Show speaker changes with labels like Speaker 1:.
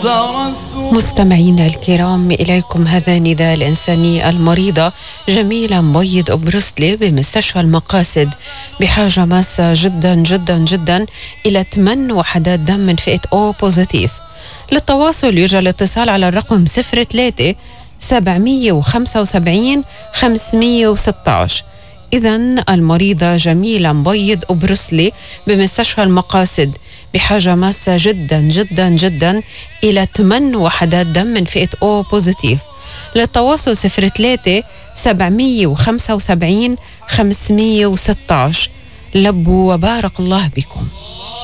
Speaker 1: مستمعينا الكرام، إليكم هذا نداء الإنساني. المريضة جميلة مبيض أبرسلي بمستشفى المقاصد بحاجة ماسة جدا جدا جدا إلى 8 وحدات دم من فئة O بوزيتيف. للتواصل يرجى الاتصال على الرقم 03 775 516. إذن المريضة جميلة مبيض أبرسلي بمستشفى المقاصد بحاجة ماسة جدا جدا جدا إلى 8 وحدات دم من فئة O بوزيتيف. للتواصل 03 775 516. لبوا وبارك الله بكم.